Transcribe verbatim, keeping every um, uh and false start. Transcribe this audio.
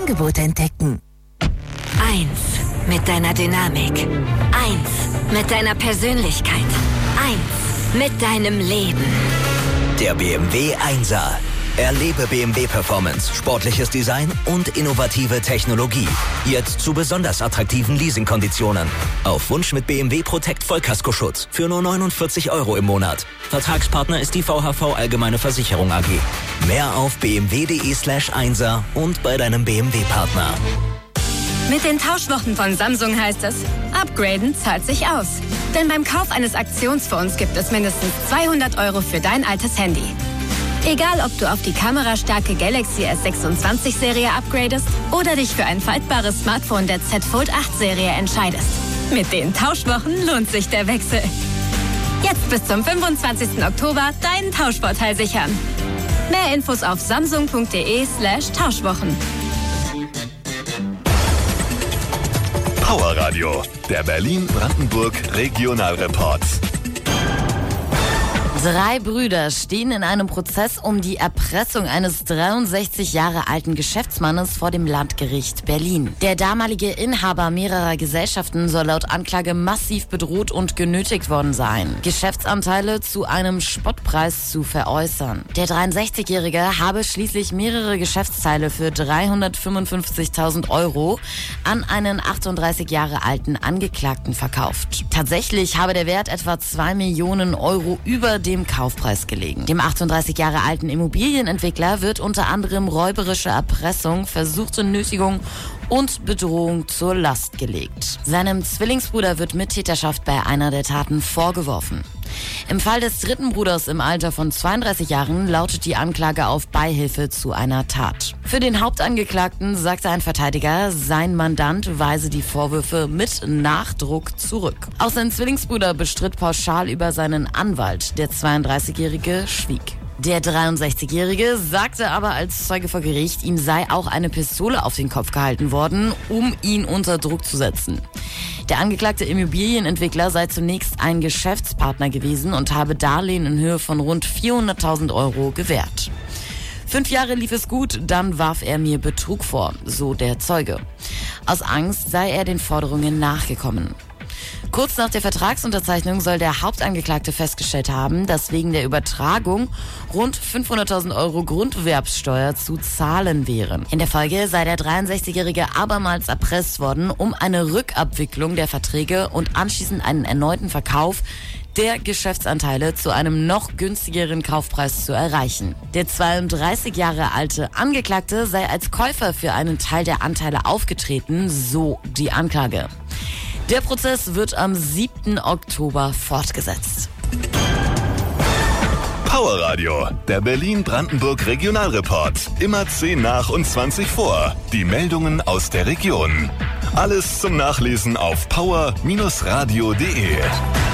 Angebot entdecken. Eins mit deiner Dynamik. Eins mit deiner Persönlichkeit. Eins mit deinem Leben. Der B M W Einser. Erlebe B M W Performance, sportliches Design und innovative Technologie. Jetzt zu besonders attraktiven Leasingkonditionen. Auf Wunsch mit B M W Protect Vollkaskoschutz für nur neunundvierzig Euro im Monat. Vertragspartner ist die V H V Allgemeine Versicherung A G. Mehr auf bmw.de slash Einser und bei deinem B M W-Partner. Mit den Tauschwochen von Samsung heißt es, upgraden zahlt sich aus. Denn beim Kauf eines Aktionsfonds gibt es mindestens zweihundert Euro für dein altes Handy. Egal, ob du auf die kamerastarke Galaxy S sechsundzwanzig Serie upgradest oder dich für ein faltbares Smartphone der Z Fold acht Serie entscheidest. Mit den Tauschwochen lohnt sich der Wechsel. Jetzt bis zum fünfundzwanzigsten Oktober deinen Tauschvorteil sichern. Mehr Infos auf samsung.de slash Tauschwochen. Powerradio, der Berlin-Brandenburg Regionalreport. Drei Brüder stehen in einem Prozess um die Erpressung eines dreiundsechzig Jahre alten Geschäftsmannes vor dem Landgericht Berlin. Der damalige Inhaber mehrerer Gesellschaften soll laut Anklage massiv bedroht und genötigt worden sein, Geschäftsanteile zu einem Spottpreis zu veräußern. Der dreiundsechzigjährige habe schließlich mehrere Geschäftsteile für dreihundertfünfundfünfzigtausend Euro an einen achtunddreißig Jahre alten Angeklagten verkauft. Tatsächlich habe der Wert etwa zwei Millionen Euro über dem Kaufpreis gelegen. Dem achtunddreißig Jahre alten Immobilienentwickler wird unter anderem räuberische Erpressung, versuchte Nötigung und Bedrohung zur Last gelegt. Seinem Zwillingsbruder wird Mittäterschaft bei einer der Taten vorgeworfen. Im Fall des dritten Bruders im Alter von zweiunddreißig Jahren lautet die Anklage auf Beihilfe zu einer Tat. Für den Hauptangeklagten sagte ein Verteidiger, sein Mandant weise die Vorwürfe mit Nachdruck zurück. Auch sein Zwillingsbruder bestritt pauschal über seinen Anwalt. Der zweiunddreißigjährige schwieg. Der dreiundsechzigjährige sagte aber als Zeuge vor Gericht, ihm sei auch eine Pistole auf den Kopf gehalten worden, um ihn unter Druck zu setzen. Der angeklagte Immobilienentwickler sei zunächst ein Geschäftspartner gewesen und habe Darlehen in Höhe von rund vierhunderttausend Euro gewährt. Fünf Jahre lief es gut, dann warf er mir Betrug vor, so der Zeuge. Aus Angst sei er den Forderungen nachgekommen. Kurz nach der Vertragsunterzeichnung soll der Hauptangeklagte festgestellt haben, dass wegen der Übertragung rund fünfhunderttausend Euro Grundwerbsteuer zu zahlen wären. In der Folge sei der dreiundsechzigjährige abermals erpresst worden, um eine Rückabwicklung der Verträge und anschließend einen erneuten Verkauf der Geschäftsanteile zu einem noch günstigeren Kaufpreis zu erreichen. Der zweiunddreißig Jahre alte Angeklagte sei als Käufer für einen Teil der Anteile aufgetreten, so die Anklage. Der Prozess wird am siebten Oktober fortgesetzt. Powerradio, der Berlin-Brandenburg Regionalreport. Immer zehn nach und zwanzig vor. Die Meldungen aus der Region. Alles zum Nachlesen auf power Bindestrich radio punkt de.